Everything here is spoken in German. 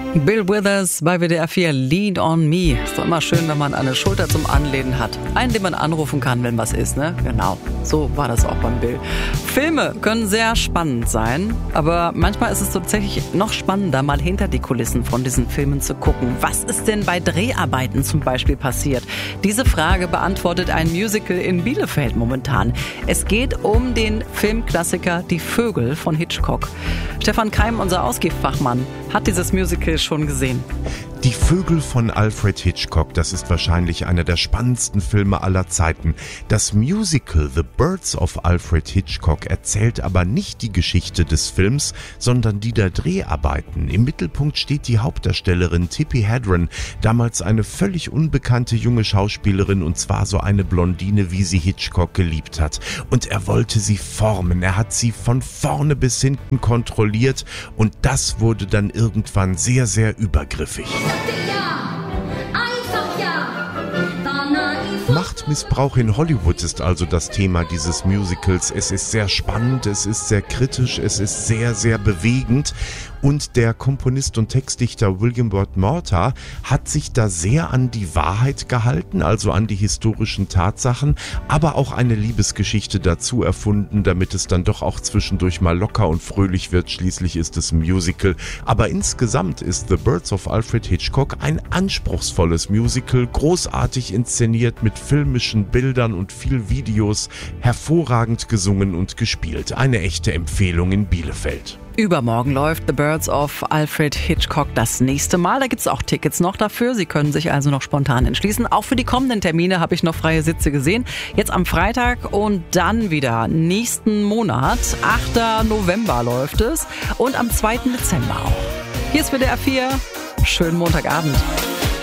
Bill Withers bei WDR 4, Lean on Me. Ist doch immer schön, wenn man eine Schulter zum Anlehnen hat. Einen, den man anrufen kann, wenn was ist, ne? Genau, so war das auch beim Bill. Filme können sehr spannend sein, aber manchmal ist es tatsächlich noch spannender, mal hinter die Kulissen von diesen Filmen zu gucken. Was ist denn bei Dreharbeiten zum Beispiel passiert? Diese Frage beantwortet ein Musical in Bielefeld momentan. Es geht um den Filmklassiker Die Vögel von Hitchcock. Stefan Keim, unser Ausgehfachmann, hat dieses Musical schon gesehen. Die Vögel von Alfred Hitchcock, das ist wahrscheinlich einer der spannendsten Filme aller Zeiten. Das Musical The Birds of Alfred Hitchcock erzählt aber nicht die Geschichte des Films, sondern die der Dreharbeiten. Im Mittelpunkt steht die Hauptdarstellerin Tippi Hedren, damals eine völlig unbekannte junge Schauspielerin, und zwar so eine Blondine, wie sie Hitchcock geliebt hat. Und er wollte sie formen, er hat sie von vorne bis hinten kontrolliert, und das wurde dann irgendwann sehr, sehr übergriffig. Machtmissbrauch in Hollywood ist also das Thema dieses Musicals. Es ist sehr spannend, es ist sehr kritisch, es ist sehr, sehr bewegend. Und der Komponist und Textdichter William Ward Mortar hat sich da sehr an die Wahrheit gehalten, also an die historischen Tatsachen, aber auch eine Liebesgeschichte dazu erfunden, damit es dann doch auch zwischendurch mal locker und fröhlich wird. Schließlich ist es ein Musical. Aber insgesamt ist The Birds of Alfred Hitchcock ein anspruchsvolles Musical, großartig inszeniert mit filmischen Bildern und viel Videos, hervorragend gesungen und gespielt. Eine echte Empfehlung in Bielefeld. Übermorgen läuft The Birds of Alfred Hitchcock das nächste Mal. Da gibt es auch Tickets noch dafür. Sie können sich also noch spontan entschließen. Auch für die kommenden Termine habe ich noch freie Sitze gesehen. Jetzt am Freitag und dann wieder nächsten Monat. 8. November läuft es und am 2. Dezember auch. Hier ist WDR 4. Schönen Montagabend.